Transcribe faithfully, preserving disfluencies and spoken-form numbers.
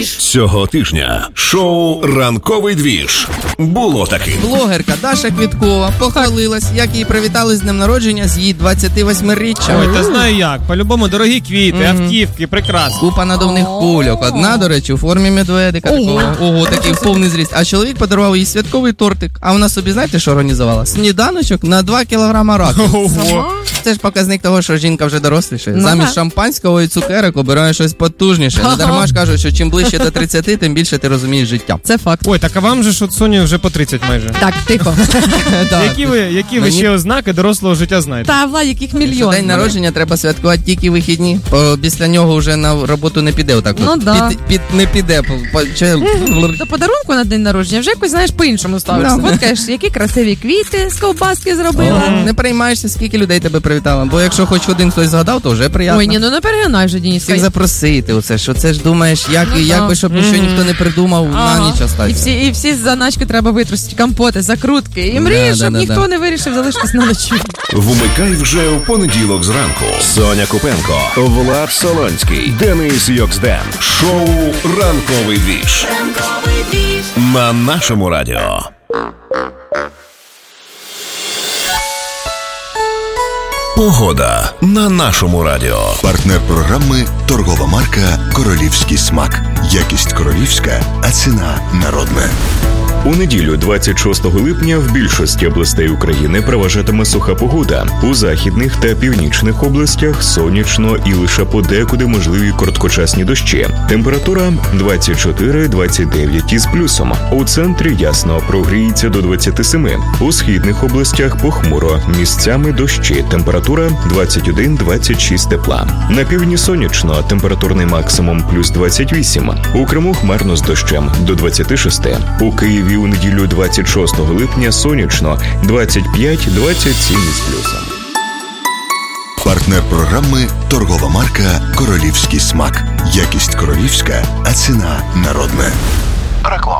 двіж. Цього тижня шоу «Ранковий двіж» було таким. Блогерка Даша Квіткова похвалилась, як її привітали з днем народження з її двадцятивосьмиріччям. Ой, та знаю як. По-любому дорогі квіти, mm-hmm. автівки, прекрасно. Купа надувних кульок. Одна, до речі, у формі медведика. Такого. Ого, такий повний зріст. А чоловік подарував їй святковий тортик. А вона собі, знаєте, що організувала? Сніданочок на два кілограма раку. Ого. Це ж показник того, що жінка вже доросліша. Ну, замість так. шампанського і цукерок обирає щось потужніше. Не дарма ж кажуть, що чим ближче до тридцяти, тим більше ти розумієш життя. Це факт. Ой, так а вам же ж от Соні вже по тридцять майже. Так, тихо. Які ви, які ви ще ознаки дорослого життя знаєте? Та, Влад, яких мільйон. День народження треба святкувати тільки вихідні, бо після нього вже на роботу не піде отак. Ну от. да. Під, під, не піде. По, по, чи... До подарунку на день народження вже якось, знаєш, по-іншому ставишся. Да. Фоткаєш, які красиві квіти з ковбаски зробила. О, не переймаєшся, скільки людей тебе привітало. Бо якщо хоч один хтось згадав, то вже приємно. Ой, ні, ну не перегинай вже, Денис. Всіх запросити, оце, що це ж думаєш, як, Ну, і як да. би, щоб нічого ніхто не придумав, Ага. на ніч І остатися. всі, і всі заначки треба витрусити, компоти, закрутки. І Да, мрієш, да, щоб да, ніхто да. не вирішив залишитись на ночі. Вмикай вже в понеділок зранку. Соня Купенко, Влад Солонський, Денис Йоксден. Шоу «Ранковий двіж» Ранковий двіж. на нашому радіо. Погода на нашому радіо. Партнер програми – торгова марка «Королівський смак». Якість королівська, а ціна народна. У неділю, двадцять шостого липня, в більшості областей України переважатиме суха погода. У західних та північних областях сонячно і лише подекуди можливі короткочасні дощі. Температура двадцять чотири - двадцять дев'ять із плюсом. У центрі ясно, прогріється до двадцяти семи. У східних областях похмуро, місцями дощі. Температура двадцять один - двадцять шість тепла. На півдні сонячно, температурний максимум плюс двадцять вісім. У Криму хмарно з дощем до двадцяти шести. У Києві у неділю двадцять шостого липня сонячно двадцять п'ять - двадцять сім із плюсом. Партнер програми – торгова марка «Королівський смак». Якість королівська, а ціна народна. Реклама.